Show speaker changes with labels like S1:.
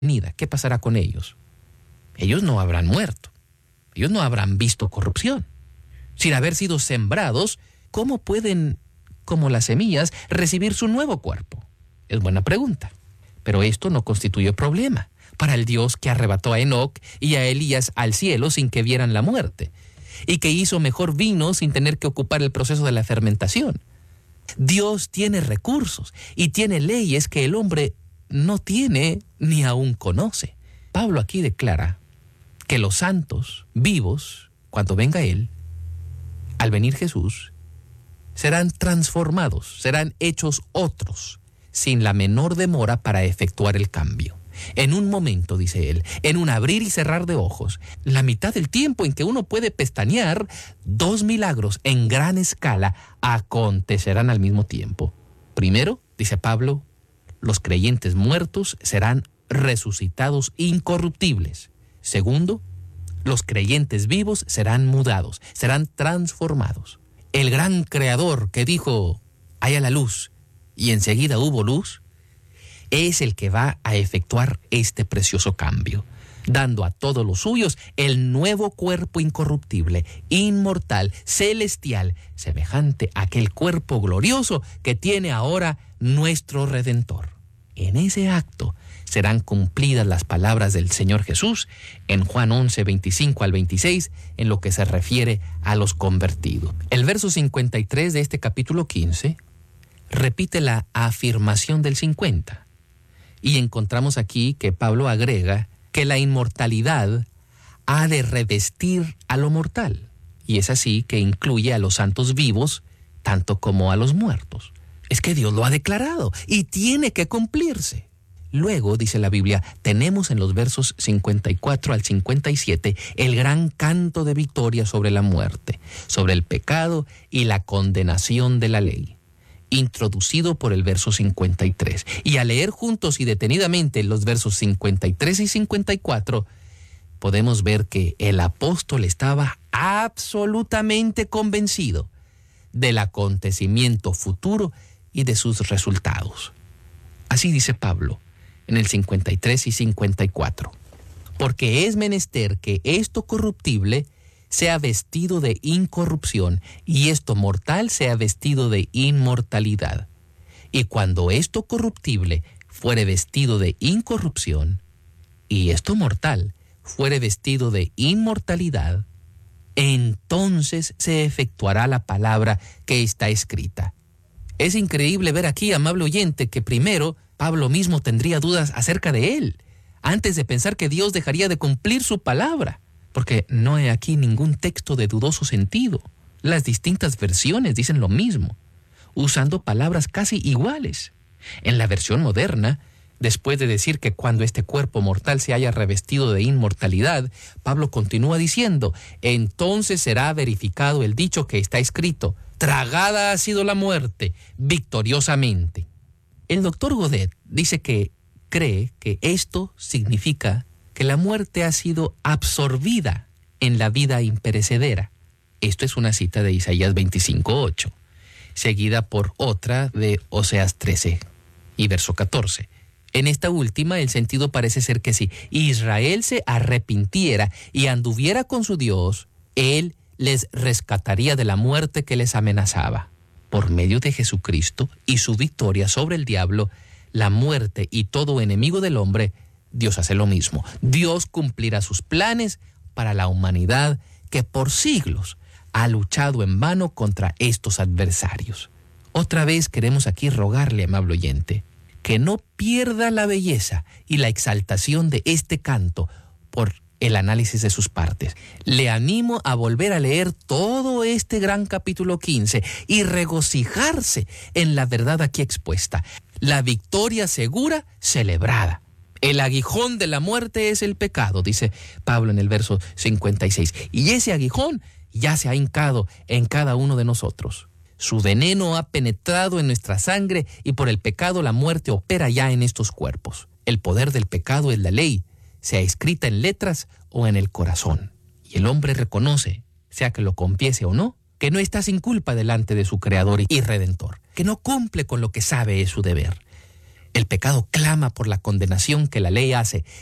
S1: venida, ¿qué pasará con ellos? Ellos no habrán muerto. Ellos no habrán visto corrupción. Sin haber sido sembrados, ¿cómo pueden, como las semillas, recibir su nuevo cuerpo? Es buena pregunta. Pero esto no constituye problema para el Dios que arrebató a Enoc y a Elías al cielo sin que vieran la muerte, y que hizo mejor vino sin tener que ocupar el proceso de la fermentación. Dios tiene recursos y tiene leyes que el hombre no tiene ni aún conoce. Pablo aquí declara que los santos vivos, cuando venga Él, al venir Jesús, serán transformados, serán hechos otros, sin la menor demora para efectuar el cambio. En un momento, dice él, en un abrir y cerrar de ojos, la mitad del tiempo en que uno puede pestañear, 2 milagros en gran escala acontecerán al mismo tiempo. Primero, dice Pablo, los creyentes muertos serán resucitados incorruptibles. Segundo, los creyentes vivos serán mudados, serán transformados. El gran creador que dijo, haya la luz, y enseguida hubo luz, es el que va a efectuar este precioso cambio, dando a todos los suyos el nuevo cuerpo incorruptible, inmortal, celestial, semejante a aquel cuerpo glorioso que tiene ahora nuestro Redentor. En ese acto serán cumplidas las palabras del Señor Jesús en Juan 11, 25 al 26, en lo que se refiere a los convertidos. El verso 53 de este capítulo 15 repite la afirmación del 50. Y encontramos aquí que Pablo agrega que la inmortalidad ha de revestir a lo mortal. Y es así que incluye a los santos vivos, tanto como a los muertos. Es que Dios lo ha declarado y tiene que cumplirse. Luego, dice la Biblia, tenemos en los versos 54 al 57 el gran canto de victoria sobre la muerte, sobre el pecado y la condenación de la ley, introducido por el verso 53. Y al leer juntos y detenidamente los versos 53 y 54, podemos ver que el apóstol estaba absolutamente convencido del acontecimiento futuro y de sus resultados. Así dice Pablo en el 53 y 54. Porque es menester que esto corruptible sea vestido de incorrupción, y esto mortal sea vestido de inmortalidad. Y cuando esto corruptible fuere vestido de incorrupción, y esto mortal fuere vestido de inmortalidad, entonces se efectuará la palabra que está escrita. Es increíble ver aquí, amable oyente, que primero Pablo mismo tendría dudas acerca de él, antes de pensar que Dios dejaría de cumplir su palabra. Porque no hay aquí ningún texto de dudoso sentido. Las distintas versiones dicen lo mismo, usando palabras casi iguales. En la versión moderna, después de decir que cuando este cuerpo mortal se haya revestido de inmortalidad, Pablo continúa diciendo, entonces será verificado el dicho que está escrito, tragada ha sido la muerte victoriosamente. El doctor Godet dice que cree que esto significa que la muerte ha sido absorbida en la vida imperecedera. Esto es una cita de Isaías 25:8, seguida por otra de Oseas 13 y verso 14. En esta última, el sentido parece ser que si Israel se arrepintiera y anduviera con su Dios, Él les rescataría de la muerte que les amenazaba. Por medio de Jesucristo y su victoria sobre el diablo, la muerte y todo enemigo del hombre, Dios hace lo mismo. Dios cumplirá sus planes para la humanidad que por siglos ha luchado en vano contra estos adversarios. Otra vez queremos aquí rogarle, amable oyente, que no pierda la belleza y la exaltación de este canto por el análisis de sus partes. Le animo a volver a leer todo este gran capítulo 15 y regocijarse en la verdad aquí expuesta. La victoria segura celebrada. El aguijón de la muerte es el pecado, dice Pablo en el verso 56. Y ese aguijón ya se ha hincado en cada uno de nosotros. Su veneno ha penetrado en nuestra sangre y por el pecado la muerte opera ya en estos cuerpos. El poder del pecado es la ley, sea escrita en letras o en el corazón. Y el hombre reconoce, sea que lo confiese o no, que no está sin culpa delante de su Creador y Redentor, que no cumple con lo que sabe es su deber. El pecado clama por la condenación que la ley hace